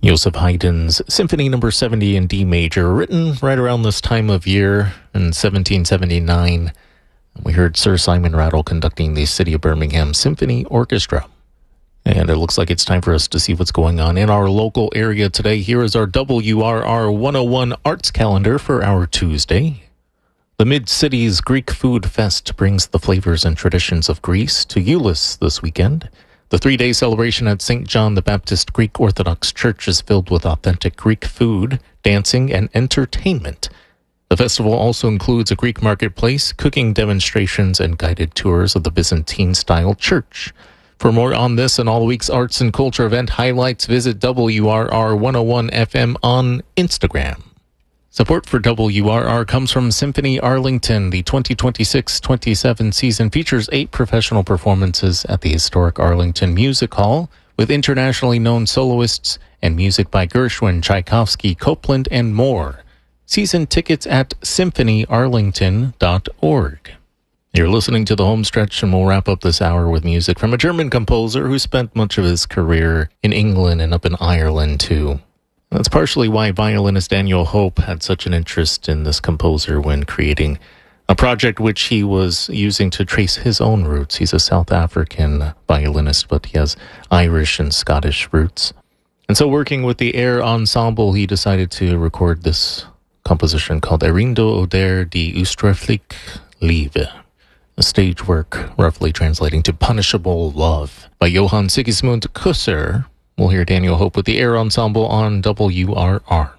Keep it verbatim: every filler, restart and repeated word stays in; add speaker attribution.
Speaker 1: Joseph Haydn's Symphony Number seventy in D major, written right around this time of year in seventeen seventy-nine. We heard Sir Simon Rattle conducting the City of Birmingham Symphony Orchestra. And it looks like it's time for us to see what's going on in our local area today. Here is our W R R one oh one Arts Calendar for our Tuesday. The Mid-Cities Greek Food Fest brings the flavors and traditions of Greece to Euless this weekend. The three-day celebration at Saint John the Baptist Greek Orthodox Church is filled with authentic Greek food, dancing, and entertainment. The festival also includes a Greek marketplace, cooking demonstrations, and guided tours of the Byzantine-style church. For more on this and all the week's arts and culture event highlights, visit W R R one oh one F M on Instagram. Support for W R R comes from Symphony Arlington. The twenty twenty-six twenty-seven season features eight professional performances at the historic Arlington Music Hall with internationally known soloists and music by Gershwin, Tchaikovsky, Copland, and more. Season tickets at symphony arlington dot org. You're listening to The Home Stretch, and we'll wrap up this hour with music from a German composer who spent much of his career in England and up in Ireland, too. That's partially why violinist Daniel Hope had such an interest in this composer when creating a project which he was using to trace his own roots. He's a South African violinist, but he has Irish and Scottish roots. And so working with the Air Ensemble, he decided to record this composition called Erindo Oder die Ustreflich Liebe, a stage work roughly translating to Punishable Love by Johann Sigismund Kusser. We'll hear Daniel Hope with the Air Ensemble on W R R.